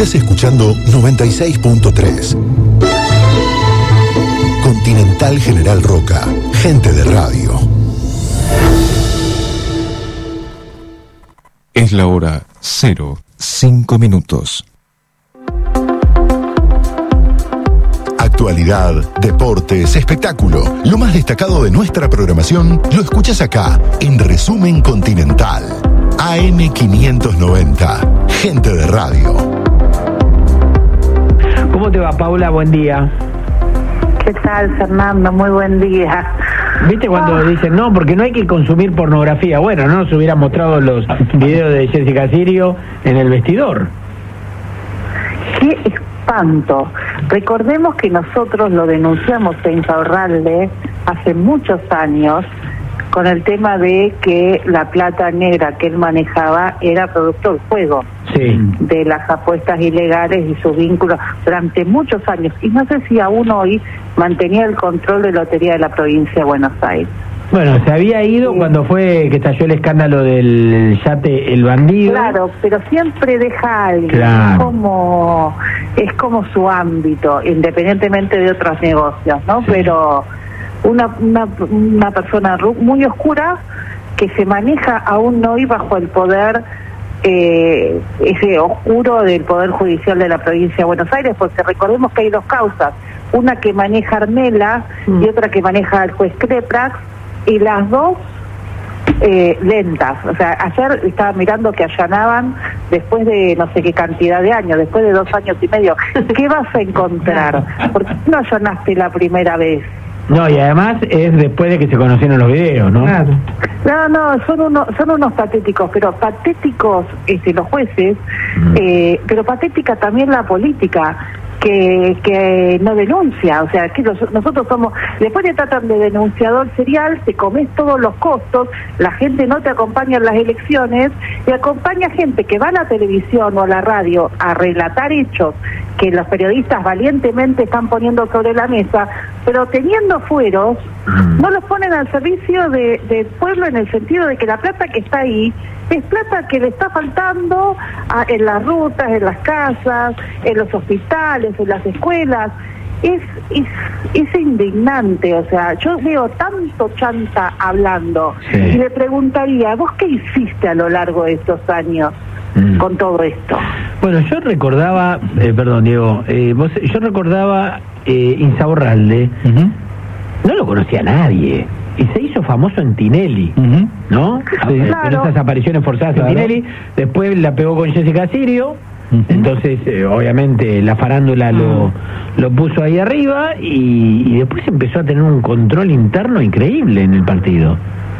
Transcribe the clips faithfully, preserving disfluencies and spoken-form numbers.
Estás escuchando noventa y seis punto tres. Continental General Roca, gente de radio. Es la hora cero cinco minutos. Actualidad, deportes, espectáculo. Lo más destacado de nuestra programación lo escuchas acá, en Resumen Continental. A M quinientos noventa, gente de radio. ¿Cómo te va, Paula? Buen día. ¿Qué tal, Fernando? Muy buen día. ¿Viste cuando Ah. dicen, no, porque no hay que consumir pornografía? Bueno, no nos hubieran mostrado los videos de Jessica Sirio en el vestidor. ¡Qué espanto! Recordemos que nosotros lo denunciamos en Insaurralde hace muchos años con el tema de que la plata negra que él manejaba era producto del juego, Sí. de las apuestas ilegales y sus vínculos durante muchos años. Y no sé si aún hoy mantenía el control de lotería de la provincia de Buenos Aires. Bueno, se había ido Sí. cuando fue que estalló el escándalo del yate El Bandido. Claro, pero siempre deja a alguien. Claro. Es como, es como su ámbito, independientemente de otros negocios, ¿no? Sí. Pero una, una, una persona ru- muy oscura que se maneja aún hoy bajo el poder eh, ese oscuro del Poder Judicial de la provincia de Buenos Aires, porque recordemos que hay dos causas, una que maneja Armela Mm. y otra que maneja el juez Creprax, y las dos eh, lentas. O sea, ayer estaba mirando que allanaban después de no sé qué cantidad de años, después de dos años y medio. ¿Qué vas a encontrar? ¿Por qué no allanaste la primera vez? No, y además es después de que se conocieron los videos, ¿no? Claro. No, no, son unos, son unos patéticos, pero patéticos este, los jueces, Mm. eh, pero patética también la política, que, que no denuncia. O sea, que los- nosotros somos, después te tratan de denunciador serial, te comes todos los costos, la gente no te acompaña en las elecciones, y acompaña gente que va a la televisión o a la radio a relatar hechos que los periodistas valientemente están poniendo sobre la mesa, pero teniendo fueros, Mm. no los ponen al servicio de, del pueblo, en el sentido de que la plata que está ahí es plata que le está faltando a- en las rutas, en las casas, en los hospitales, en las escuelas. Es, es, es indignante. O sea, yo veo tanto chanta hablando, Sí. y le preguntaría, ¿vos qué hiciste a lo largo de estos años Mm. con todo esto? Bueno, yo recordaba, eh, perdón, Diego, eh, vos, yo recordaba eh, Insaurralde, Uh-huh. no lo conocía nadie, y se hizo famoso en Tinelli, Uh-huh. ¿no? Sí. Eh, Claro. Con esas apariciones forzadas Claro. en Tinelli, después la pegó con Jessica Sirio, Uh-huh. entonces eh, obviamente la farándula lo, lo puso ahí arriba, y, y después empezó a tener un control interno increíble en el partido.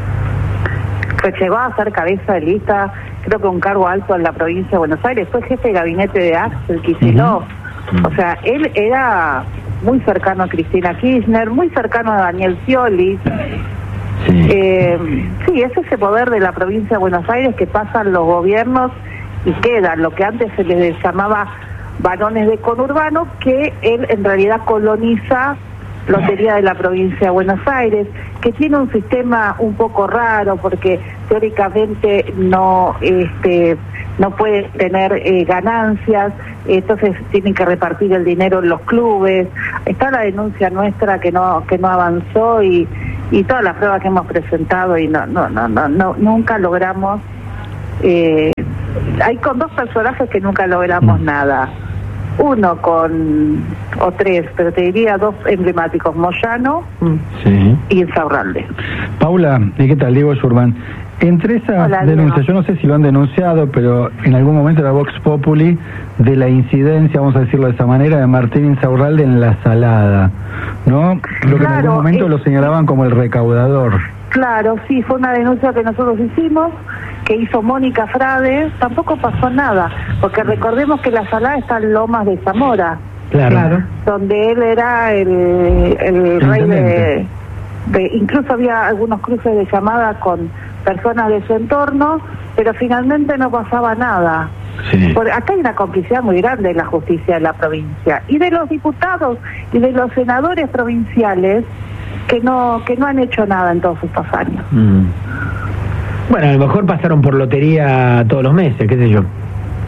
Pues llegó a ser cabeza de lista, creo que un cargo alto en la provincia de Buenos Aires, fue jefe de gabinete de Axel Kicillof. Ujú. O sea, él era muy cercano a Cristina Kirchner, muy cercano a Daniel Scioli. Sí. Eh, sí, es ese poder de la provincia de Buenos Aires que pasan los gobiernos y quedan, lo que antes se les llamaba varones de conurbano, que él en realidad coloniza Lotería de la provincia de Buenos Aires, que tiene un sistema un poco raro porque teóricamente no este no puede tener eh, ganancias, entonces tienen que repartir el dinero en los clubes. Está la denuncia nuestra que no que no avanzó, y y todas las pruebas que hemos presentado, y no no no no, no nunca logramos. Eh, hay con dos personajes que nunca logramos nada. Uno con, o tres, pero te diría dos emblemáticos, Moyano Sí. y Insaurralde. Paula, ¿y qué tal? Diego Surban. Entre esas Hola, denuncias, Diego. yo no sé si lo han denunciado, pero en algún momento la Vox Populi de la incidencia, vamos a decirlo de esa manera, de Martín Insaurralde en La Salada, ¿no? Creo que en Claro, algún momento eh, lo señalaban como el recaudador. Claro, sí, fue una denuncia que nosotros hicimos, que hizo Mónica Frade, tampoco pasó nada, porque recordemos que La Salada está en Lomas de Zamora, Claro. donde él era el, el rey de, de... Incluso había algunos cruces de llamada con personas de su entorno, pero finalmente no pasaba nada. Sí. Por, acá hay una complicidad muy grande de la justicia de la provincia y de los diputados y de los senadores provinciales que no que no han hecho nada en todos estos años. Mm. Bueno, a lo mejor pasaron por lotería todos los meses, qué sé yo.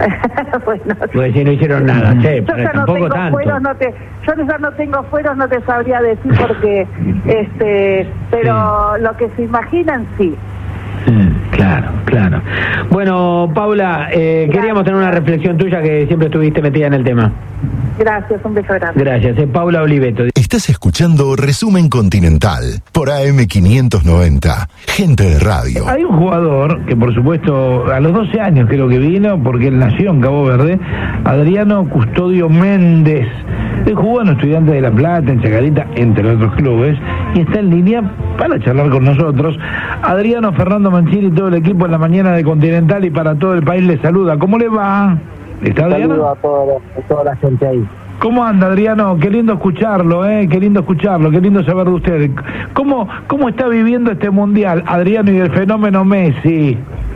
Bueno, pues si no hicieron nada, che, yo pero ya no tampoco tengo tanto. fueros, no te, yo ya no tengo fueros, no te sabría decir porque, este, pero Sí. lo que se imaginan sí. Mm, claro, claro. Bueno, Paula, eh, queríamos tener una reflexión tuya que siempre estuviste metida en el tema. Gracias, un beso grande. Gracias, es Paula Oliveto. Estás escuchando Resumen Continental por A M quinientos noventa, Gente de Radio. Hay un jugador que, por supuesto, a los doce años creo que vino, porque él nació en Cabo Verde, Adriano Custodio Méndez. Él jugó en Estudiantes de La Plata, en Chacarita, entre otros clubes, y está en línea para charlar con nosotros. Adriano, Fernando Mancini y todo el equipo en la mañana de Continental y para todo el país le saluda. ¿Cómo le va? ¿Está Adriano? Saludo a toda, a toda la gente ahí. ¿Cómo anda, Adriano? Qué lindo escucharlo, ¿eh? Qué lindo escucharlo, qué lindo saber de usted. ¿Cómo, cómo está viviendo este Mundial, Adriano, y el fenómeno Messi?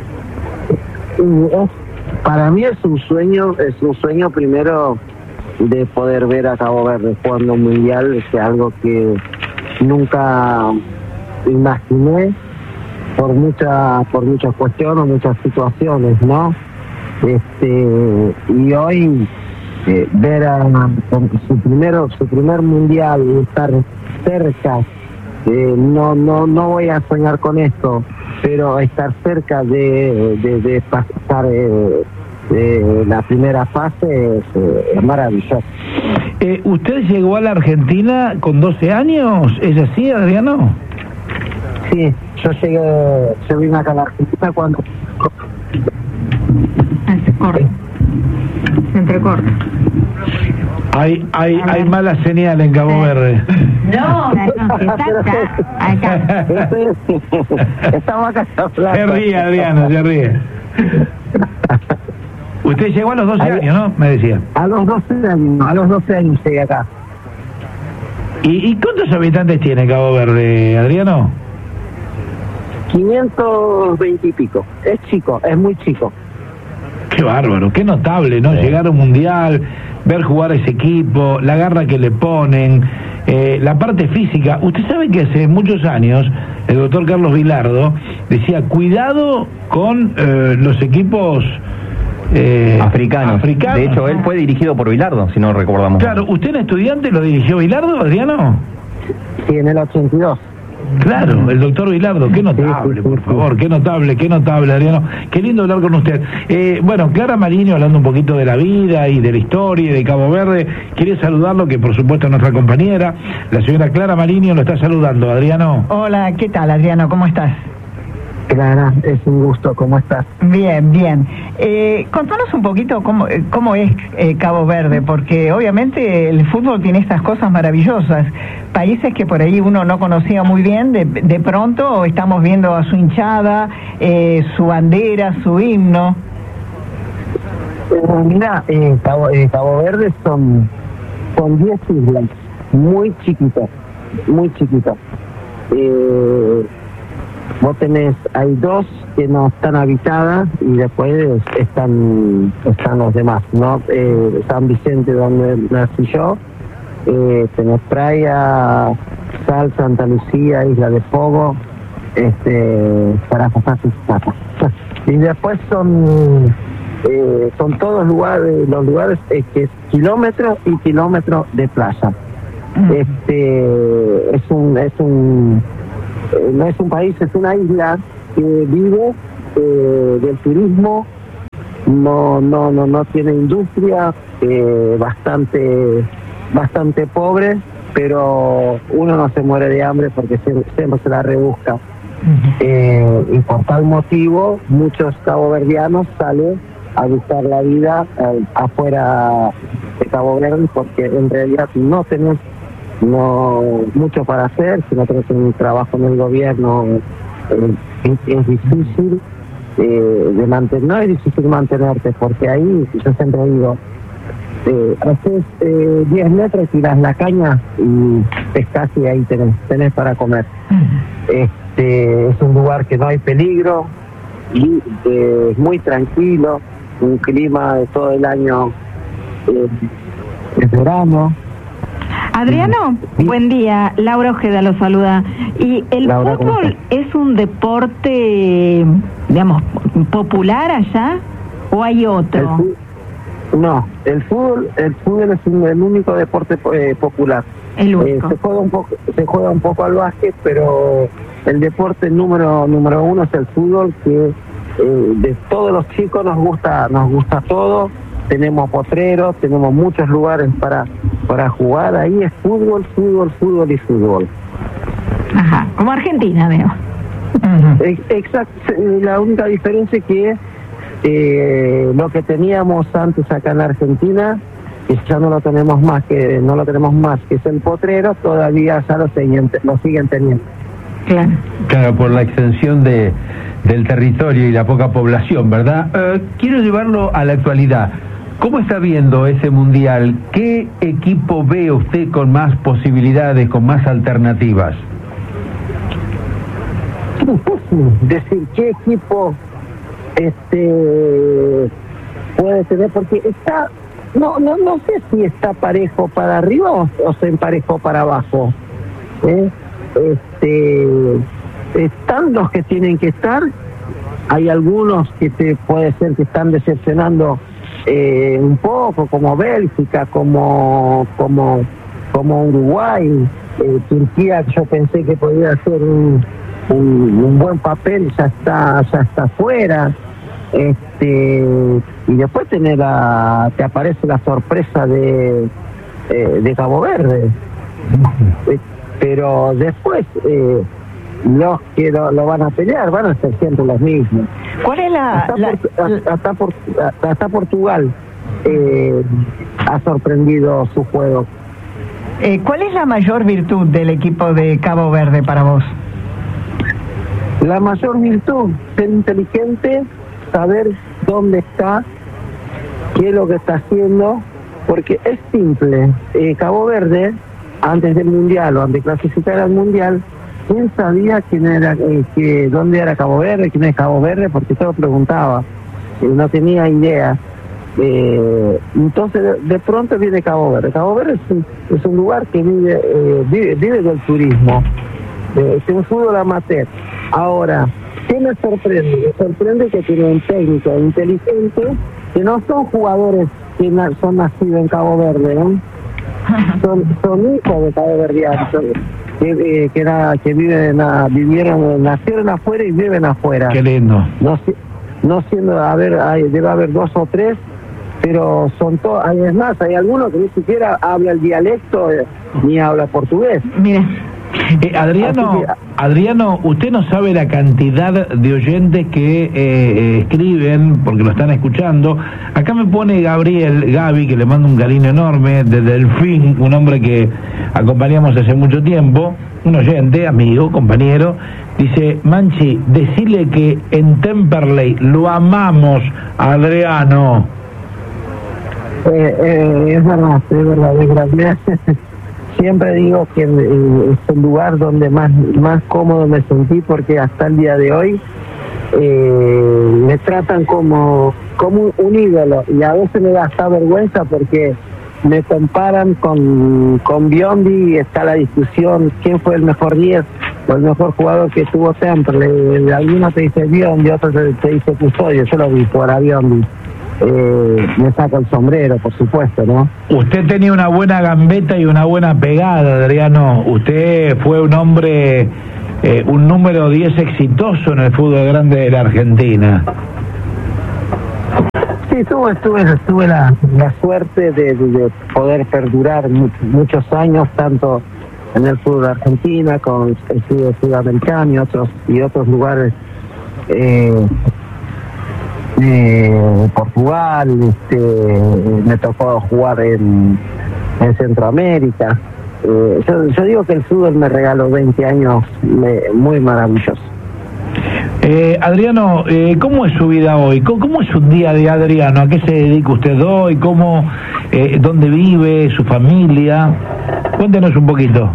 Y es, para mí es un sueño, es un sueño primero de poder ver a Cabo Verde jugando un Mundial, es algo que nunca imaginé por muchas por muchas cuestiones, muchas situaciones, ¿no? Este y hoy eh, ver a su primero su primer mundial y estar cerca, eh, no no no voy a soñar con esto, pero estar cerca de de, de pasar eh, de la primera fase es, eh, es maravilloso. Eh, ¿Usted llegó a la Argentina con doce años? ¿Es así, Adriano? Sí, yo llegué, yo vine acá a la Argentina cuando... Se corta. Se entrecorta. Hay, hay, hay mala señal en Cabo Verde. No, no, está acá. acá. Estamos acá hablando. Se ríe, Adriano, se ríe. Usted llegó a los doce años, ¿no? Me decía. A los doce años, a los doce años llegué acá. ¿Y, y cuántos habitantes tiene Cabo Verde, Adriano? quinientos veinte y pico. Es chico, es muy chico. Qué bárbaro, qué notable, ¿no? Llegar a un mundial, ver jugar a ese equipo, la garra que le ponen, eh, la parte física. Usted sabe que hace muchos años el doctor Carlos Vilardo decía, cuidado con eh, los equipos eh, africanos. africanos. De hecho, él fue dirigido por Vilardo, si no recordamos. Claro, ¿usted en Estudiante lo dirigió Vilardo, Adriano? Sí, en el ochenta y dos. Claro, el doctor Vilardo, qué notable, por favor, qué notable, qué notable, Adriano. Qué lindo hablar con usted. Eh, bueno, Clara Marini, hablando un poquito de la vida y de la historia de Cabo Verde, quiere saludarlo, que por supuesto es nuestra compañera, la señora Clara Marini lo está saludando. Adriano. Hola, ¿qué tal, Adriano? ¿Cómo estás? Clara, es un gusto, ¿cómo estás? Bien, bien. Eh, contanos un poquito cómo, cómo es eh, Cabo Verde, porque obviamente el fútbol tiene estas cosas maravillosas. Países que por ahí uno no conocía muy bien, de, de pronto estamos viendo a su hinchada, eh, su bandera, su himno. Eh, mira, eh, Cabo, eh, Cabo Verde son, son diez islas, muy chiquitas, muy chiquitas. Eh, Vos tenés, hay dos que no están habitadas y después están están los demás, ¿no? Eh, San Vicente, donde nací yo, eh, tenés Praia, Sal, Santa Lucía, Isla de Fogo, este, Tarajá, y después son eh, son todos lugares, los lugares eh, que es kilómetros y kilómetros de playa. Este es un es un Eh, no es un país, es una isla que vive eh, del turismo, no no no no tiene industria, eh, bastante bastante pobre, pero uno no se muere de hambre porque siempre, siempre se la rebusca. Eh, y por tal motivo muchos caboverdianos salen a buscar la vida eh, afuera de Cabo Verde, porque en realidad no tenés no mucho para hacer. Si no tenés un trabajo en el gobierno, eh, es, es difícil eh, de mantener, no es difícil mantenerte, porque ahí, yo siempre digo, eh, haces eh, diez metros, tirás la caña y pescás y ahí tenés, tenés para comer. Este es un lugar que no hay peligro y eh, es muy tranquilo, un clima de todo el año, eh, es verano. Adriano, buen día. Laura Ojeda lo saluda. ¿Y el Laura, fútbol es un deporte, digamos, popular allá? ¿O hay otro? El fu- no, el fútbol, el fútbol es un- el único deporte eh, popular. El único. Eh, se juega un poco, se juega un poco al básquet, pero el deporte número número uno es el fútbol, que eh, de todos los chicos nos gusta, nos gusta todo. Tenemos potreros, tenemos muchos lugares para para jugar. Ahí es fútbol, fútbol, fútbol y fútbol. Ajá, como Argentina, veo. Exacto, la única diferencia es que eh, lo que teníamos antes acá en Argentina, que ya no lo tenemos más, que no lo tenemos más, que es el potrero, todavía ya lo siguen, lo siguen teniendo. Claro. Claro, por la extensión de del territorio y la poca población, ¿verdad? Eh, quiero llevarlo a la actualidad. ¿Cómo está viendo ese mundial? ¿Qué equipo ve usted con más posibilidades, con más alternativas? Decir qué equipo este puede tener, porque está, no no no sé si está parejo para arriba o, o se emparejó para abajo. ¿eh? Este están los que tienen que estar. Hay algunos que te puede ser que están decepcionando eh, un poco, como Bélgica, como como como Uruguay, eh, Turquía. Yo pensé que podía ser un Un, un buen papel, ya está ya está fuera. Este y después tener la, te aparece la sorpresa de eh, de Cabo Verde. Eh, pero después eh, los que lo, lo van a pelear van a ser siempre los mismos. ¿Cuál es la...? Hasta, la, por, hasta, hasta, por, hasta Portugal eh, ha sorprendido su juego. eh, ¿Cuál es la mayor virtud del equipo de Cabo Verde para vos? La mayor virtud, ser inteligente, saber dónde está, qué es lo que está haciendo, porque es simple. Eh, Cabo Verde, antes del Mundial o antes de clasificar al Mundial, ¿quién sabía quién era, eh, que, dónde era Cabo Verde, quién es Cabo Verde? Porque se lo preguntaba, eh, no tenía idea. Eh, entonces de, de pronto viene Cabo Verde. Cabo Verde es un, es un lugar que vive, eh, vive, vive del turismo, eh, es un fútbol amateur. Ahora, ¿qué me sorprende? Me sorprende que tiene un técnico inteligente, que no son jugadores que na son nacidos en Cabo Verde, ¿no? Son, son hijos de Cabo Verdeanos, que, eh, que, era, que viven, a, vivieron, nacieron afuera y viven afuera. Qué lindo. No, no siendo, a ver, hay, debe haber dos o tres, pero son todos, hay, es más, hay algunos que ni siquiera habla el dialecto eh, ni habla portugués. Mira. Eh, Adriano, Adriano, usted no sabe la cantidad de oyentes que eh, eh, escriben, porque lo están escuchando. Acá me pone Gabriel, Gaby, que le mando un cariño enorme, de Delfín, un hombre que acompañamos hace mucho tiempo, un oyente, amigo, compañero. Dice, Manchi, decirle que en Temperley lo amamos a Adriano. Eh, eh, es verdad, es verdad, es verdad. Siempre digo que eh, es el lugar donde más más cómodo me sentí, porque hasta el día de hoy eh, me tratan como como un, un ídolo, y a veces me da hasta vergüenza porque me comparan con, con Biondi, y está la discusión quién fue el mejor diez o el mejor jugador que tuvo Temperley. Algunos te dice Biondi, otros te, te dice Custodio. Yo lo vi por a Biondi. Eh, me saco el sombrero, por supuesto, ¿no? Usted tenía una buena gambeta y una buena pegada, Adriano. Usted fue un hombre, eh, un número diez exitoso en el fútbol grande de la Argentina. Sí, tuve, tuve, tuve la, la suerte de, de, de poder perdurar much, muchos años, tanto en el fútbol de Argentina, con el fútbol sudamericano y otros, y otros lugares. Eh, Eh, Portugal, este, me tocó jugar en, en Centroamérica. Eh, yo, yo digo que el fútbol me regaló veinte años me, muy maravillosos. Eh, Adriano, eh, ¿cómo es su vida hoy? ¿Cómo, ¿Cómo es un día de Adriano? ¿A qué se dedica usted hoy? ¿Cómo, eh, ¿Dónde vive? ¿Su familia? Cuéntenos un poquito.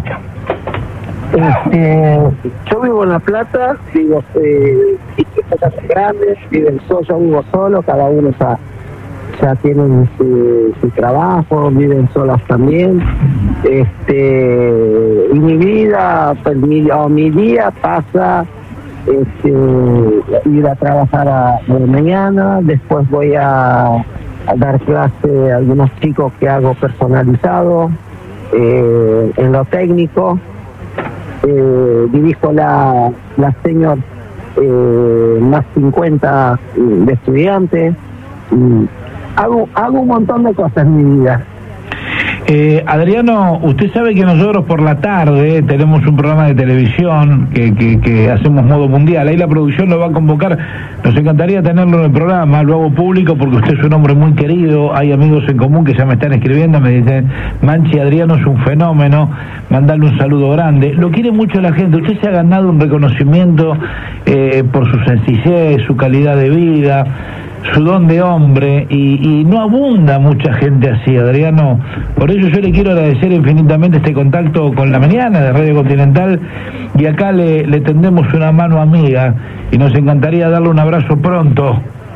Este, yo vivo en La Plata, vivo eh, casas grandes, viven solo, yo vivo solo, cada uno ya, ya tienen su, su trabajo, viven solas también. Este, y mi vida, pues, mi, o mi día pasa este, ir a trabajar a, a mañana, después voy a, a dar clase a algunos chicos que hago personalizado, eh, en lo técnico, eh, dirijo la, la senior eh, más cincuenta de estudiantes, y hago, hago un montón de cosas en mi vida. Eh, Adriano, usted sabe que nosotros por la tarde tenemos un programa de televisión que, que, que hacemos modo mundial. Ahí la producción lo va a convocar. Nos encantaría tenerlo en el programa. Lo hago público porque usted es un hombre muy querido. Hay amigos en común que ya me están escribiendo. Me dicen, Manchi, Adriano es un fenómeno. Mandarle un saludo grande. Lo quiere mucho la gente. Usted se ha ganado un reconocimiento eh, por su sencillez, su calidad de vida, su don de hombre, y, y no abunda mucha gente así, Adriano. Por eso yo le quiero agradecer infinitamente este contacto con la mañana de Radio Continental, y acá le, le tendemos una mano amiga y nos encantaría darle un abrazo pronto.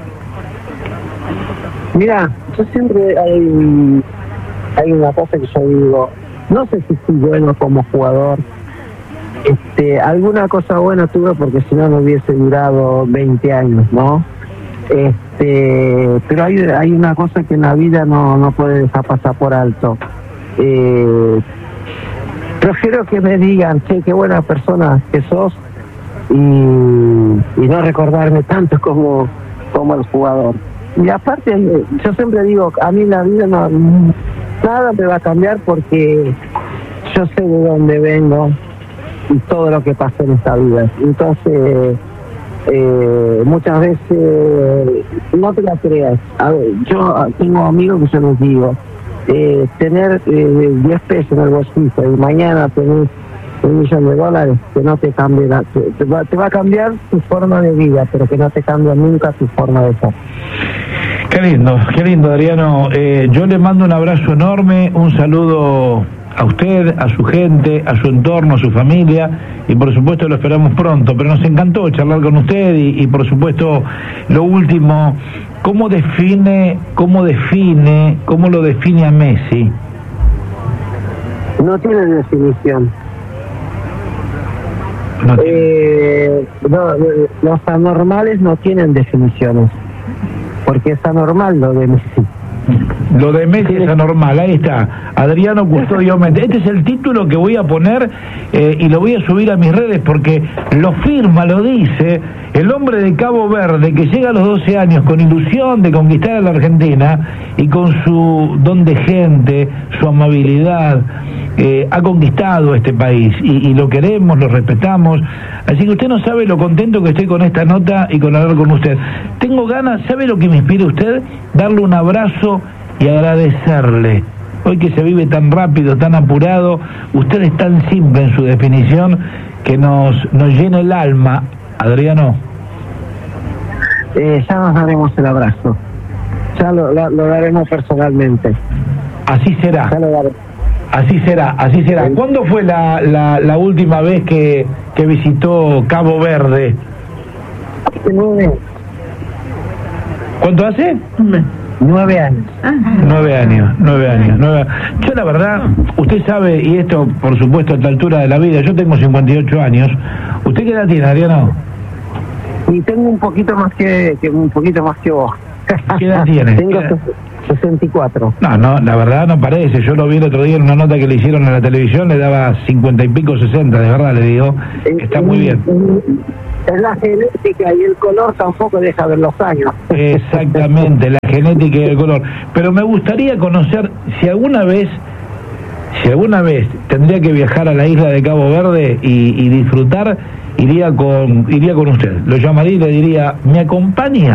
Mira, yo siempre hay, hay una cosa que yo digo, no sé si soy bueno como jugador, este, alguna cosa buena tuve porque si no no hubiese durado veinte años, ¿no? Este, pero hay, hay una cosa que en la vida no, no puede dejar pasar por alto. Eh, prefiero que me digan, che, qué buena persona que sos, y, y no recordarme tanto como, como el jugador. Y aparte, yo siempre digo, a mí la vida no, nada me va a cambiar porque yo sé de dónde vengo y todo lo que pasó en esta vida. Entonces, Eh, muchas veces eh, no te la creas. A ver, yo tengo amigos que yo les digo, eh, tener eh, diez pesos en el bolsillo y mañana tener un millón de dólares, que no te cambie la, te, te, va, te va a cambiar tu forma de vida, pero que no te cambia nunca tu forma de ser. Qué lindo, qué lindo, Adriano. Eh, yo le mando un abrazo enorme, un saludo a usted, a su gente, a su entorno, a su familia, y por supuesto lo esperamos pronto. Pero nos encantó charlar con usted, y, y por supuesto lo último, ¿cómo define, cómo define, cómo lo define a Messi? No tiene definición. No tiene. Eh, no, los anormales no tienen definiciones, porque es anormal lo de Messi. Lo de Messi es anormal, ahí está, Adriano Custodio Méndez. Este es el título que voy a poner eh, y lo voy a subir a mis redes porque lo firma, lo dice el hombre de Cabo Verde que llega a los doce años con ilusión de conquistar a la Argentina, y con su don de gente, su amabilidad, eh, ha conquistado este país, y, y lo queremos, lo respetamos. Así que usted no sabe lo contento que estoy con esta nota y con hablar con usted. Tengo ganas, ¿sabe lo que me inspira usted? Darle un abrazo y agradecerle. Hoy que se vive tan rápido, tan apurado, usted es tan simple en su definición que nos, nos llena el alma, Adriano. Eh, ya nos daremos el abrazo, ya lo, lo, lo daremos personalmente. Así será. Ya lo daremos. Así será, así será. ¿Cuándo fue la, la, la última vez que, que visitó Cabo Verde? Hace nueve. ¿Cuánto hace? Nueve años. Nueve años, nueve años. Nueve... Yo la verdad, usted sabe, y esto por supuesto a esta altura de la vida, yo tengo cincuenta y ocho años. ¿Usted qué edad tiene, Adriano? Y tengo un poquito más que, que un poquito más que vos. ¿Qué edad tiene? Tengo sesenta y cuatro. No, no, la verdad no parece. Yo lo vi el otro día en una nota que le hicieron en la televisión, le daba cincuenta y pico, sesenta, de verdad le digo, que está muy bien. Es la genética y el color tampoco deja ver los años. Exactamente, la genética y el color. Pero me gustaría conocer, si alguna vez, si alguna vez tendría que viajar a la isla de Cabo Verde y, y disfrutar, iría con, iría con usted. Lo llamaría y le diría, ¿me acompaña?